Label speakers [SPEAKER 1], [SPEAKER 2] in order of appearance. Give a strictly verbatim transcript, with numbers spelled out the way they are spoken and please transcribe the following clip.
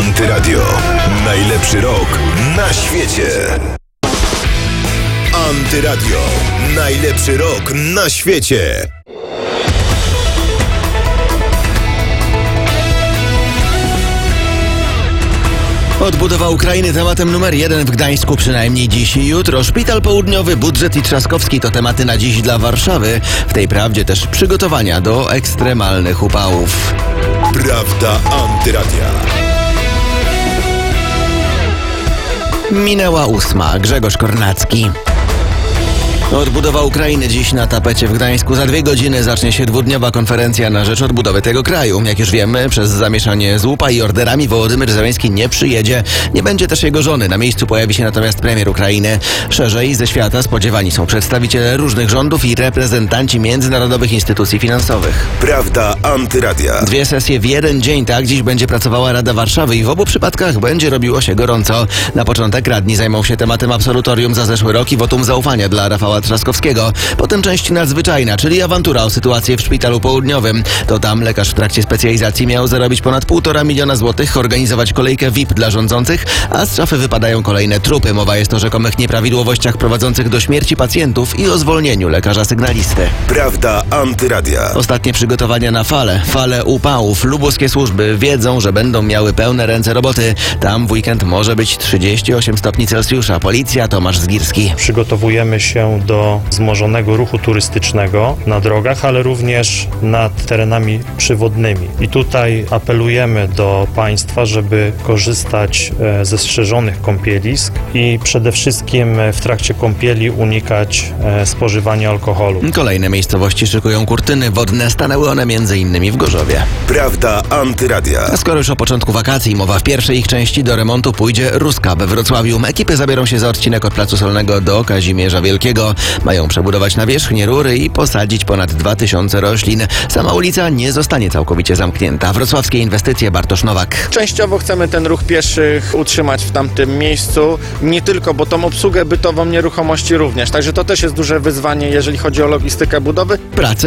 [SPEAKER 1] Antyradio. Najlepszy rok na świecie. Antyradio. Najlepszy rok na świecie.
[SPEAKER 2] Odbudowa Ukrainy tematem numer jeden w Gdańsku, przynajmniej dziś i jutro. Szpital Południowy, budżet i Trzaskowski to tematy na dziś dla Warszawy. W tej prawdzie też przygotowania do ekstremalnych upałów.
[SPEAKER 1] Prawda Antyradia.
[SPEAKER 2] Minęła ósma. Grzegorz Kornacki. Odbudowa Ukrainy dziś na tapecie w Gdańsku. Za dwie godziny zacznie się dwudniowa konferencja na rzecz odbudowy tego kraju. Jak już wiemy, przez zamieszanie z łupa i orderami Wołodymyr Zełenski nie przyjedzie. Nie będzie też jego żony. Na miejscu pojawi się natomiast premier Ukrainy. Szerzej ze świata spodziewani są przedstawiciele różnych rządów i reprezentanci międzynarodowych instytucji finansowych.
[SPEAKER 1] Prawda Antyradia.
[SPEAKER 2] Dwie sesje w jeden dzień, tak dziś będzie pracowała Rada Warszawy i w obu przypadkach będzie robiło się gorąco. Na początek radni zajmą się tematem absolutorium za zeszły rok i wotum zaufania dla Rafała Trzaskowskiego. Potem część nadzwyczajna, czyli awantura o sytuację w Szpitalu Południowym. To tam lekarz w trakcie specjalizacji miał zarobić ponad półtora miliona złotych, organizować kolejkę V I P dla rządzących, a z szafy wypadają kolejne trupy. Mowa jest o rzekomych nieprawidłowościach prowadzących do śmierci pacjentów i o zwolnieniu lekarza sygnalisty.
[SPEAKER 1] Prawda Antyradia.
[SPEAKER 2] Ostatnie przygotowania na falę, falę upałów. Lubuskie służby wiedzą, że będą miały pełne ręce roboty. Tam w weekend może być trzydzieści osiem stopni Celsjusza. Policja, Tomasz Zgirski.
[SPEAKER 3] Przygotowujemy się do wzmożonego ruchu turystycznego na drogach, ale również nad terenami przywodnymi. I tutaj apelujemy do państwa, żeby korzystać ze strzeżonych kąpielisk i przede wszystkim w trakcie kąpieli unikać spożywania alkoholu.
[SPEAKER 2] Kolejne miejscowości szykują kurtyny wodne. Stanęły one między innymi w Gorzowie.
[SPEAKER 1] Prawda Antyradia.
[SPEAKER 2] A skoro już o początku wakacji mowa, w pierwszej ich części do remontu pójdzie Ruska we Wrocławiu. Ekipy zabiorą się za odcinek od Placu Solnego do Kazimierza Wielkiego. Mają przebudować nawierzchnię, rury i posadzić ponad dwa tysiące roślin. Sama ulica nie zostanie całkowicie zamknięta. Wrocławskie inwestycje, Bartosz Nowak.
[SPEAKER 4] Częściowo chcemy ten ruch pieszych utrzymać w tamtym miejscu. Nie tylko, bo tą obsługę bytową nieruchomości również. Także to też jest duże wyzwanie, jeżeli chodzi o logistykę budowy.
[SPEAKER 2] Prace